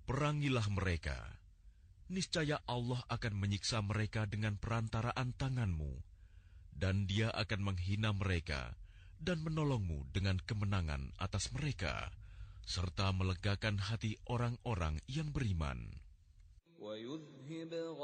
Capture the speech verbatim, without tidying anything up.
Perangilah mereka. Niscaya Allah akan menyiksa mereka dengan perantaraan tanganmu, dan Dia akan menghina mereka dan menolongmu dengan kemenangan atas mereka, serta melegakan hati orang-orang yang beriman.